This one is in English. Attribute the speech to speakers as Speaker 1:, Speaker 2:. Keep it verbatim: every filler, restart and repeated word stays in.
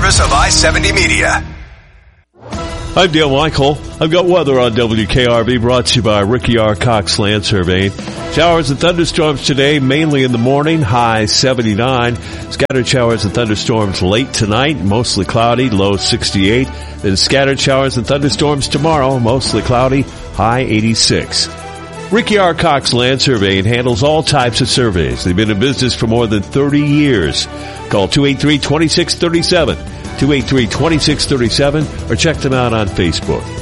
Speaker 1: service of I seventy Media.
Speaker 2: I'm Dale Michael. I've got weather on W K R B brought to you by Ricky R. Cox Land Surveying. Showers and thunderstorms today, mainly in the morning, high seventy-nine. Scattered showers and thunderstorms late tonight, mostly cloudy, low sixty-eight. Then scattered showers and thunderstorms tomorrow, mostly cloudy, high eighty-six. Ricky R. Cox Land Surveying handles all types of surveys. They've been in business for more than thirty years. Call two eight three, two six three seven, two eight three, two six three seven, or check them out on Facebook.